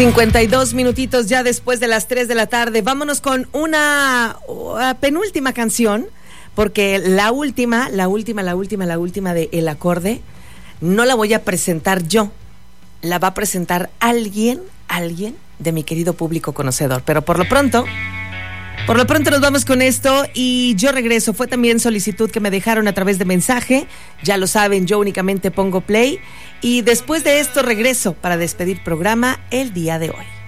52 minutitos ya después de las 3 de la tarde. Vámonos con una penúltima canción, porque la última de El Acorde no la voy a presentar yo, la va a presentar alguien de mi querido público conocedor. Pero por lo pronto nos vamos con esto y yo regreso. Fue también solicitud que me dejaron a través de mensaje. Ya lo saben, yo únicamente pongo play y después de esto regreso para despedir programa el día de hoy.